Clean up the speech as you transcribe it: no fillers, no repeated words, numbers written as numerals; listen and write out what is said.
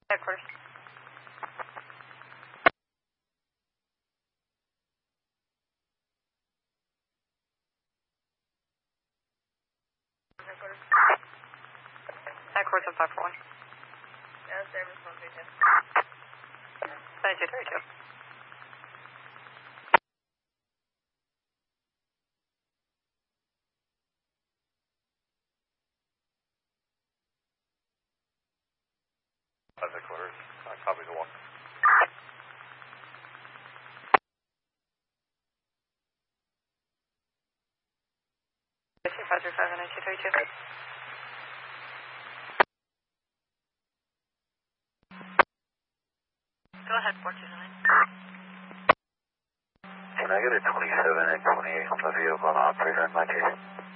Headquarters. Headquarters of 541. Yeah, service 132. 2232. Headquarters. Copy the walk. 535 Go ahead, 429. Can I get a 27 and 28 on the vehicle and operator in my case?